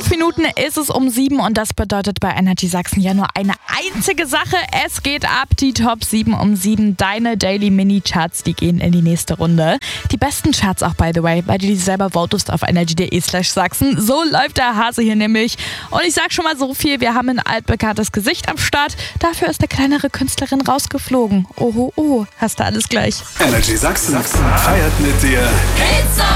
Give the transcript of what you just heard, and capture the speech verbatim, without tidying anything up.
fünf Minuten ist es um sieben und das bedeutet bei Energy Sachsen ja nur eine einzige Sache. Es geht ab, die Top sieben um sieben. Deine Daily Mini Charts, die gehen in die nächste Runde. Die besten Charts auch, by the way, weil du die selber votest auf energy.de slash Sachsen. So läuft der Hase hier nämlich. Und ich sag schon mal so viel, wir haben ein altbekanntes Gesicht am Start. Dafür ist eine kleinere Künstlerin rausgeflogen. Oho, oh, hast du alles gleich. Energy Sachsen feiert mit dir.